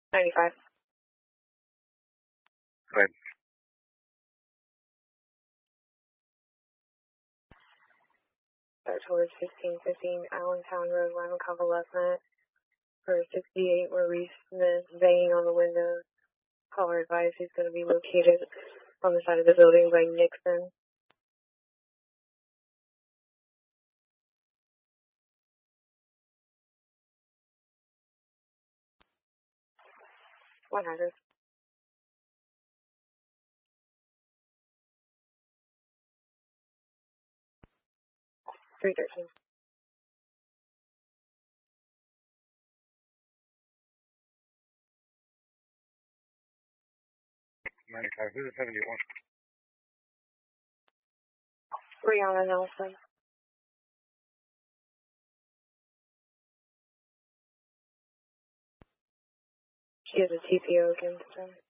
95. Right. Start towards 1515 Allentown Road, Lima left net. For 68, Maurice Smith banging on the window. Caller advised he's going to be located on the side of the building by Nixon. One hundred. 313. 95. Who's the 71? Brianna Nelson. She has a TPO against her.